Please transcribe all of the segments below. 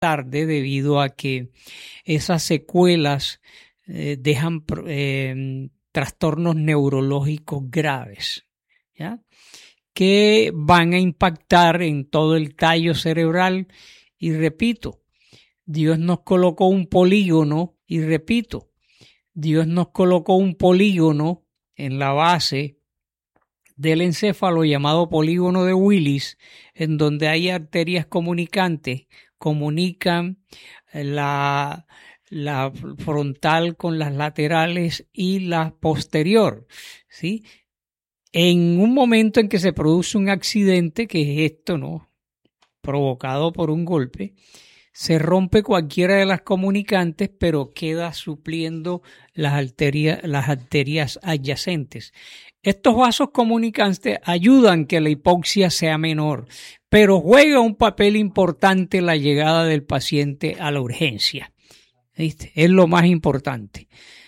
tarde debido a que esas secuelas dejan trastornos neurológicos graves, ¿ya? Que van a impactar en todo el tallo cerebral. Y repito, Dios nos colocó un polígono, en la base del encéfalo llamado polígono de Willis, en donde hay arterias comunicantes, comunican la frontal con las laterales y la posterior, ¿sí? En un momento en que se produce un accidente, que es esto, ¿no?, provocado por un golpe, se rompe cualquiera de las comunicantes, pero queda supliendo las arterias adyacentes. Estos vasos comunicantes ayudan que la hipoxia sea menor, pero juega un papel importante la llegada del paciente a la urgencia. ¿Viste? Es lo más importante.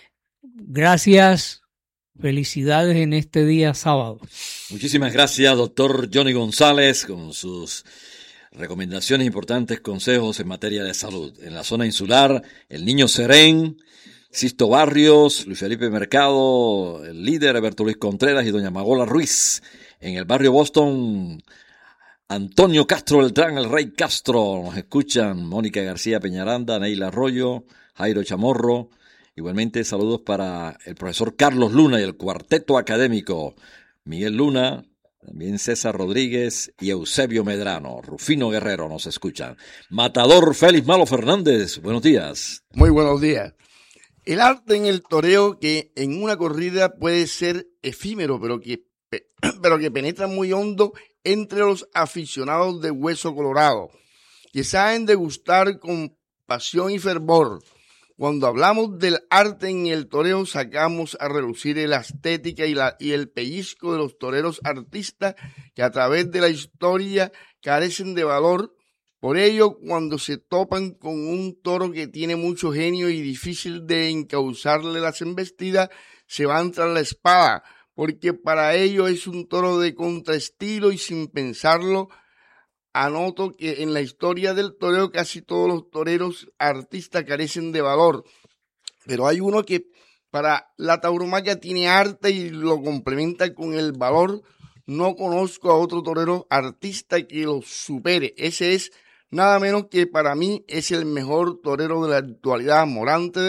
Gracias. Felicidades en este día sábado. Muchísimas gracias, doctor Johnny González, con sus recomendaciones, importantes consejos en materia de salud. En la zona insular, el Niño Serén, Sisto Barrios, Luis Felipe Mercado, el líder Alberto Luis Contreras y doña Magola Ruiz. En el barrio Boston, Antonio Castro Beltrán, el Rey Castro. Nos escuchan Mónica García Peñaranda, Neila Arroyo, Jairo Chamorro. Igualmente saludos para el profesor Carlos Luna y el cuarteto académico Miguel Luna, también César Rodríguez y Eusebio Medrano. Rufino Guerrero nos escuchan. Matador Félix Malo Fernández, buenos días. Muy buenos días. El arte en el toreo, que en una corrida puede ser efímero, pero que penetra muy hondo entre los aficionados de hueso colorado, que saben degustar con pasión y fervor. Cuando hablamos del arte en el toreo, sacamos a relucir la estética y el pellizco de los toreros artistas que a través de la historia carecen de valor. Por ello, cuando se topan con un toro que tiene mucho genio y difícil de encauzarle las embestidas, se van tras la espada, porque para ello es un toro de contraestilo y sin pensarlo. Anoto que en la historia del toreo casi todos los toreros artistas carecen de valor, pero hay uno que para la tauromaquia tiene arte y lo complementa con el valor. No conozco a otro torero artista que lo supere. Ese es nada menos que para mí es el mejor torero de la actualidad, Morante de